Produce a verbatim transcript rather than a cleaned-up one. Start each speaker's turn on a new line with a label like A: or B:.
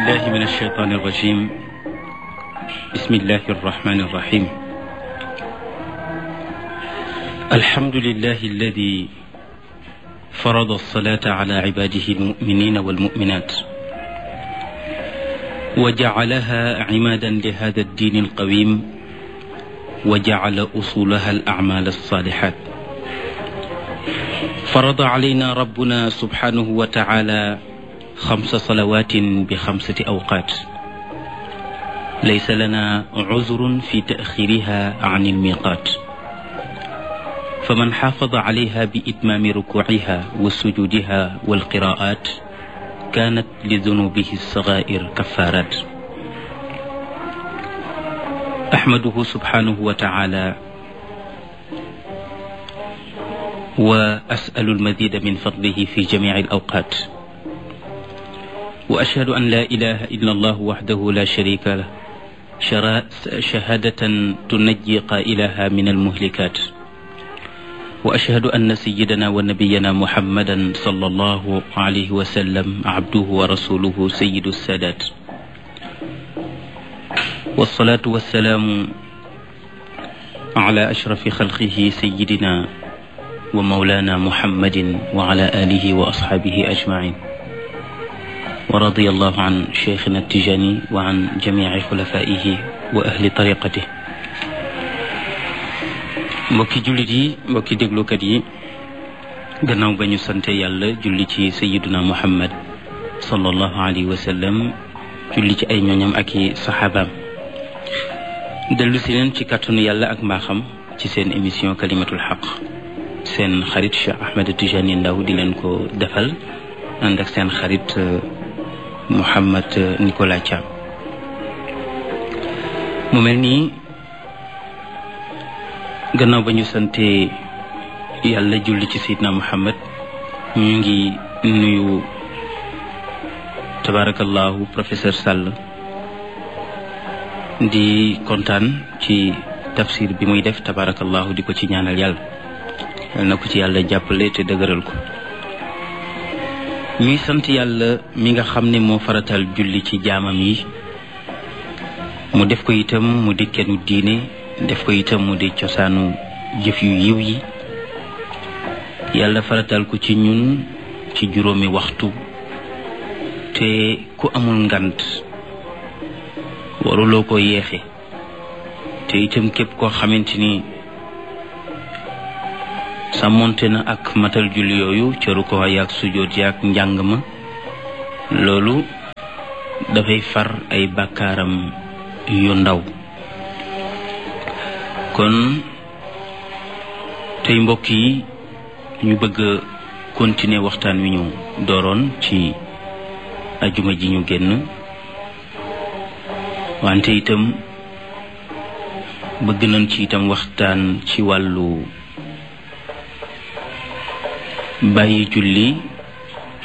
A: بالله من الشيطان الرجيم. بسم الله الرحمن الرحيم. الحمد لله الذي فرض الصلاة على عباده المؤمنين والمؤمنات وجعلها عمادا لهذا الدين القويم وجعل أصولها الأعمال الصالحات. فرض علينا ربنا سبحانه وتعالى خمس صلوات بخمسة أوقات، ليس لنا عذر في تأخيرها عن الميقات، فمن حافظ عليها بإتمام ركوعها وسجودها والقراءات كانت لذنوبه الصغائر كفارات. أحمده سبحانه وتعالى وأسأل المزيد من فضله في جميع الأوقات، وأشهد أن لا إله إلا الله وحده لا شريك له شهادة تنجي قائلها من المهلكات، وأشهد أن سيدنا ونبينا محمدا صلى الله عليه وسلم عبده ورسوله سيد السادات، والصلاة والسلام على أشرف خلقه سيدنا ومولانا محمد وعلى آله وأصحابه أجمعين، ورضي الله عن شيخنا التجاني وعن جميع خلفائه وأهل طريقته. mbokki jullit yi, mbokki déglukat yi, gannaaw ba ñu sante yàlla julli ci sayyiduna muhammad sallallahu alayhi wa sallam, julli ci ay ñooñam ak i saxaabaam, dellu si leen ci kàttanu yàlla ak mbaaxam ci seen émission kalimatul xaq. seen xarit Cheikh Ahmed Tijani Ndaw di leen ko defal ànd ak seen xarit Mouhamed Nicolas Thiam. mu mel nii gannaaw ba ñu sante yàlla julli ci Seydina Muhammad, ñu ngi nuyu tabarakallahu professeur Sall, di kontaan ci tafsir bi muy def tabarakallahu, di ko ci ñaanal yàlla yal na ko ci yàlla jàppale te dëgëral ko. ñuy sant yàlla mi nga xam ne moo faratal julli ci jaamam yi, mu def ko itam mu di kennu diine, def ko itam mu di cosaanu jëf yu yiw yi. yàlla faratal ko ci ñun ci juróomi waxtu, te ku amul ngant waruloo ko yeexe, te itam képp koo xamante ni sàmmonte na ak matal julli yooyu ca rukkoo yaak sujjóot yaak njàng ma, loolu dafay far ay bàkkaaram yu ndaw. kon tey mbokk yi, ñu bëgg a continuer waxtaan wi ñu dooroon ci ajuma ji ñu génn, wante itam bëgg nañ ci itam waxtaan ci wàllu bàyyi julli